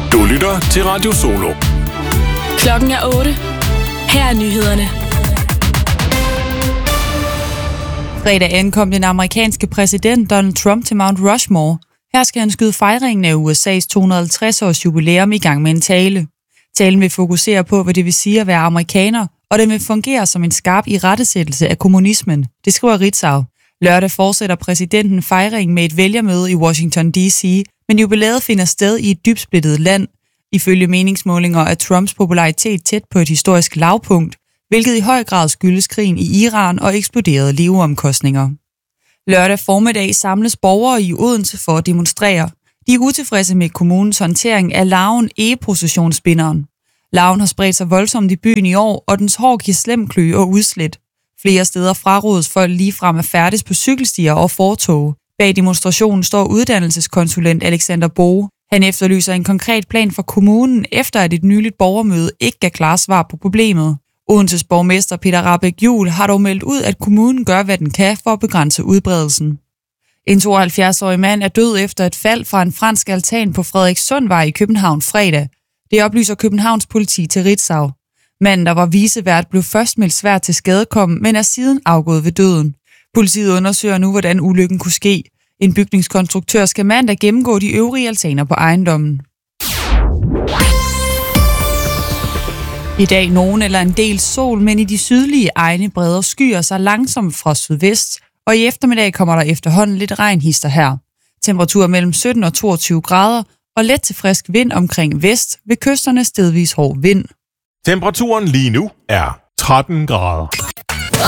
Du lytter til Radio Solo. Klokken er 8. Her er nyhederne. Fredag ankom den amerikanske præsident Donald Trump til Mount Rushmore. Her skal han skyde fejringen af USA's 250-års jubilæum i gang med en tale. Talen vil fokusere på, hvad det vil sige at være amerikaner, og den vil fungere som en skarp irettesættelse af kommunismen, det skriver Ritzau. Lørdag fortsætter præsidenten fejringen med et vælgermøde i Washington D.C., men jubilæet finder sted i et dybt splittet land. Ifølge meningsmålinger er Trumps popularitet tæt på et historisk lavpunkt, hvilket i høj grad skyldes krigen i Iran og eksploderede leveomkostninger. Lørdag formiddag samles borgere i Odense for at demonstrere. De er utilfredse med kommunens håndtering af larven egeprocessionsspinderen. Larven har spredt sig voldsomt i byen i år, og dens hår giver slem kløe og udslæt. Flere steder frarådes folk ligefrem at færdes på cykelstier og fortog. Bag demonstrationen står uddannelseskonsulent Alexander Boe. Han efterlyser en konkret plan for kommunen, efter at et nyligt borgermøde ikke gav klare svar på problemet. Odenses borgmester Peter Rahbæk Juhl har dog meldt ud, at kommunen gør, hvad den kan for at begrænse udbredelsen. En 72-årig mand er død efter et fald fra en fransk altan på Frederikssundvej i København fredag. Det oplyser Københavns politi til Ritzau. Manden, der var vicevært, blev først meldt svært til skadekommen, men er siden afgået ved døden. Politiet undersøger nu, hvordan ulykken kunne ske. En bygningskonstruktør skal mandag gennemgå de øvrige altaner på ejendommen. I dag nogen eller en del sol, men i de sydlige egne breder skyer sig langsomt fra sydvest, og i eftermiddag kommer der efterhånden lidt regnhister her. Temperatur mellem 17 og 22 grader, og let til frisk vind omkring vest, ved kysterne stedvis hård vind. Temperaturen lige nu er 13 grader.